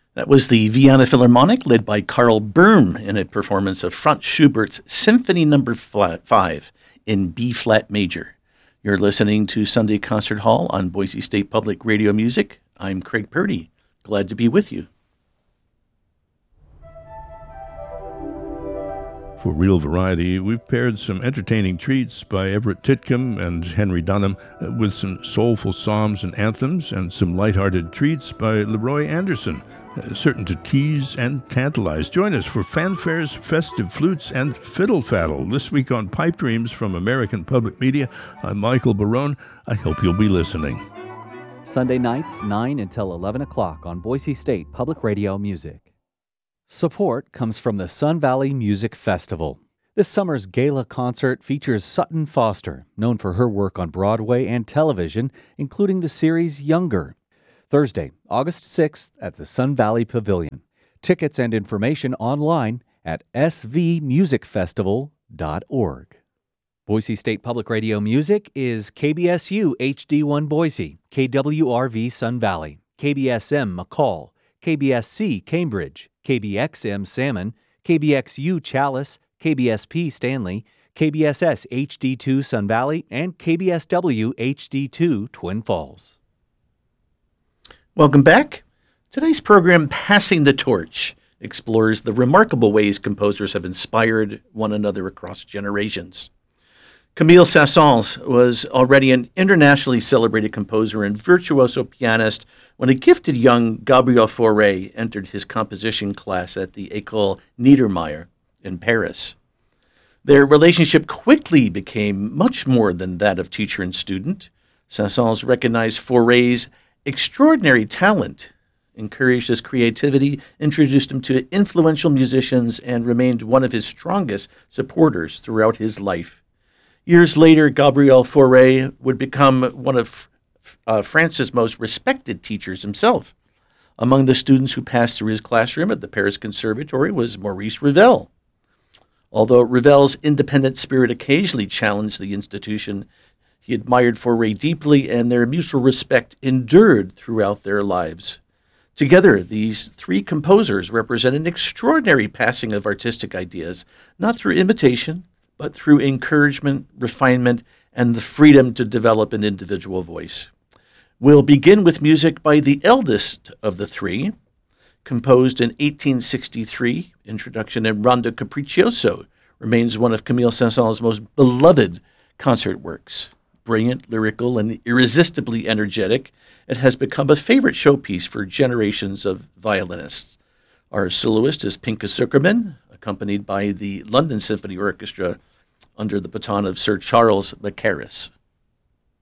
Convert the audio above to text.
That was the Vienna Philharmonic, led by Karl Böhm, in a performance of Franz Schubert's Symphony No. 5 in B-flat major. You're listening to Sunday Concert Hall on Boise State Public Radio Music. I'm Craig Purdy. Glad to be with you. For real variety, we've paired some entertaining treats by Everett Titcomb and Henry Dunham with some soulful psalms and anthems, and some lighthearted treats by Leroy Anderson, certain to tease and tantalize. Join us for fanfares, festive flutes, and fiddle faddle this week on Pipe Dreams from American Public Media. I'm Michael Barone. I hope you'll be listening. Sunday nights, 9 until 11 o'clock on Boise State Public Radio Music. Support comes from the Sun Valley Music Festival. This summer's gala concert features Sutton Foster, known for her work on Broadway and television, including the series Younger. Thursday, August 6th at the Sun Valley Pavilion. Tickets and information online at svmusicfestival.org. Boise State Public Radio Music is KBSU HD1 Boise, KWRV Sun Valley, KBSM McCall, KBSC Cambridge, KBXM Salmon, KBXU Chalice, KBSP Stanley, KBSS HD2 Sun Valley, and KBSW HD2 Twin Falls. Welcome back. Today's program, Passing the Torch, explores the remarkable ways composers have inspired one another across generations. Camille Saint-Saëns was already an internationally celebrated composer and virtuoso pianist when a gifted young Gabriel Fauré entered his composition class at the École Niedermeyer in Paris. Their relationship quickly became much more than that of teacher and student. Saint-Saëns recognized Fauré's extraordinary talent, encouraged his creativity, introduced him to influential musicians, and remained one of his strongest supporters throughout his life. Years later, Gabriel Fauré would become one of France's most respected teachers himself. Among the students who passed through his classroom at the Paris Conservatory was Maurice Ravel. Although Ravel's independent spirit occasionally challenged the institution, he admired Fauré deeply, and their mutual respect endured throughout their lives. Together, these three composers represent an extraordinary passing of artistic ideas, not through imitation, but through encouragement, refinement, and the freedom to develop an individual voice. We'll begin with music by the eldest of the three. Composed in 1863, Introduction in Rondo Capriccioso remains one of Camille Saint-Saëns' most beloved concert works. Brilliant, lyrical, and irresistibly energetic, it has become a favorite showpiece for generations of violinists. Our soloist is Pinka Zukerman, accompanied by the London Symphony Orchestra under the baton of Sir Charles Mackerras.